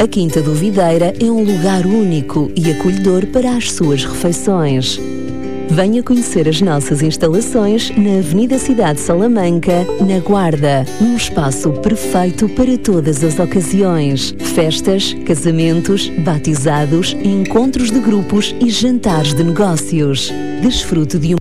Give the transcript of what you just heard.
A Quinta do Videira é um lugar único e acolhedor para as suas refeições. Venha conhecer as nossas instalações na Avenida Cidade Salamanca, na Guarda, num espaço perfeito para todas as ocasiões. Festas, casamentos, batizados, encontros de grupos e jantares de negócios. Desfrute de um